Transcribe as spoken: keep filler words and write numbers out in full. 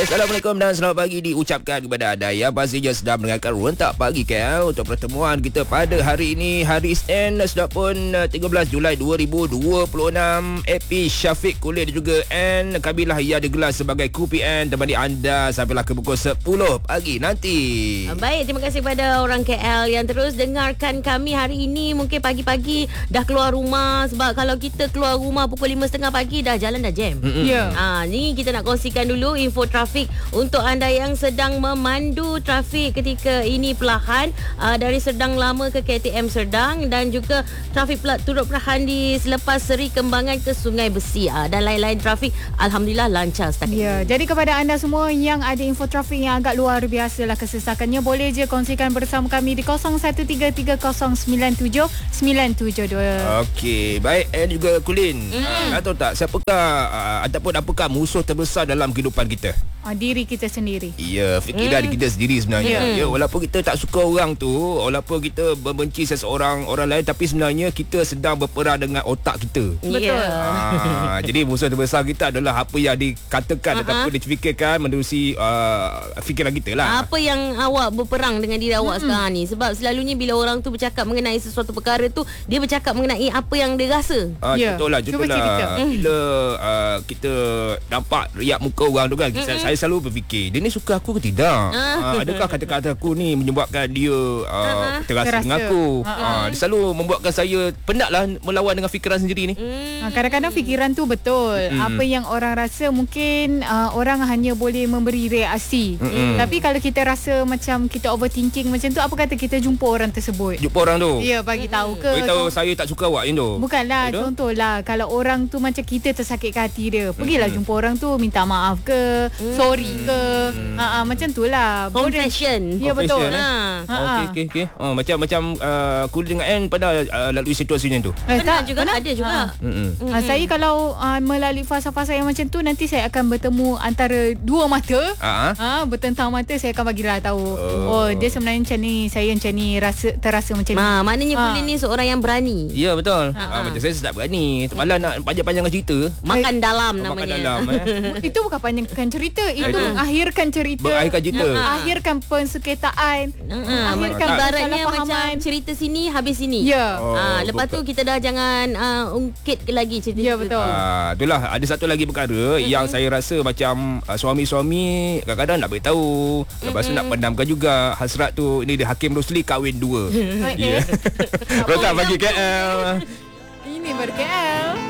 Assalamualaikum dan selamat pagi diucapkan kepada anda yang pastinya sedang mendengarkan Rentak Pagi K L untuk pertemuan kita pada hari ini, hari Isnin, sudah pun tiga belas Julai dua ribu dua puluh enam. Epi Syafiq Kulit dan juga N Kabilah ia digelar sebagai Kru P N temani anda sampailah ke pukul sepuluh pagi nanti. Baik, terima kasih kepada orang K L yang terus dengarkan kami hari ini. Mungkin pagi-pagi dah keluar rumah, sebab kalau kita keluar rumah pukul lima tiga puluh pagi dah jalan dah jam. Mm-mm. Ya. Ha, ni kita nak kongsikan dulu info trafik untuk anda yang sedang memandu trafik ketika ini perlahan uh, dari Serdang Lama ke K T M Serdang, dan juga trafik pula turut perlahan di selepas Seri Kembangan ke Sungai Besi, uh, dan lain-lain trafik alhamdulillah lancar setakat Ya, ini. jadi kepada anda semua yang ada info trafik yang agak luar biasa lah kesesakannya, boleh je kongsikan bersama kami di kosong satu tiga tiga kosong sembilan tujuh sembilan tujuh dua. Okey, baik. And juga Kulin, mm. uh, tahu tak siapakah uh, ataupun apakah musuh terbesar dalam kehidupan kita? Oh, diri kita sendiri. Ya, fikiran mm. kita sendiri sebenarnya. Yeah. Ya, walaupun kita tak suka orang tu, walaupun kita membenci seseorang orang lain, tapi sebenarnya kita sedang berperang dengan otak kita. Betul. Ha, jadi musuh terbesar kita adalah apa yang dikatakan uh-huh. ataupun difikirkan menerusi uh, fikiran kita lah. Apa yang awak berperang dengan diri awak hmm. sekarang ni? Sebab selalunya bila orang tu bercakap mengenai sesuatu perkara tu, dia bercakap mengenai apa yang dia rasa. Uh, Ya. Contohlah, Cuba contohlah cerita. bila uh, kita nampak riak muka orang tu kan, mm-hmm. saya selalu berfikir, dia ni suka aku ke tidak? Uh, adakah kata-kata aku ni menyebabkan dia uh, uh-huh. terasa, terasa dengan aku? uh-huh. Uh, dia selalu membuatkan saya penatlah melawan dengan fikiran sendiri ni. Hmm. Kadang-kadang fikiran tu betul. Mm. Apa yang orang rasa mungkin uh, orang hanya boleh memberi reaksi. Mm. Tapi kalau kita rasa macam kita overthinking macam tu, apa kata kita jumpa orang tersebut? Jumpa orang tu. Ya, bagi tahu ke. Bagi tahu saya tak suka awak Indo. Bukanlah, Indo? contohlah kalau orang tu macam kita tersakit hati dia, pergilah Mm. jumpa orang tu, minta maaf ke, Mm. sorry ke. Ha, ha, macam tu lah. Confession. Ya, betul. Confession, eh? Ha. Ha, Okey, okey, okey. Oh, macam macam uh, Kulin dengan N pada uh, lalui situasi macam tu. Eh, Pernah tak, juga, pernah? ada juga. Ha. Hmm. Ha, saya kalau uh, melalui fasa-fasa yang macam tu, nanti saya akan bertemu antara dua mata. Ah. Ha, bertentang mata, saya akan bagilah tahu. Oh. Oh, dia sebenarnya macam ni, saya macam ni, rasa terasa macam ni. Ha, maknanya Ha. Kulin ni seorang yang berani. Ya, betul. Ha, Ah, ha. macam saya tak berani. Malah nak panjang-panjangkan cerita. Makan dalam Makan namanya. dalam eh. Itu bukan panjangkan cerita, itu Itu. mengakhirkan cerita. Mengakhirkan cerita. Akhirkan pensengketaan. Ha, Akhirkan ibaratnya kesalahfahaman. macam cerita sini habis sini. Ya. Oh, Ah, lepas tu bukan. kita dah jangan uh, ungkit lagi cerita. Ya, betul. Ah, itulah ada satu lagi perkara mm-hmm. yang saya rasa macam uh, suami-suami kadang-kadang nak beritahu, lepas tu nak pendamkan juga hasrat tu. Ini dia Hakim Rosli kahwin dua. Ya. Rotak bagi K L. Ini ber-K L.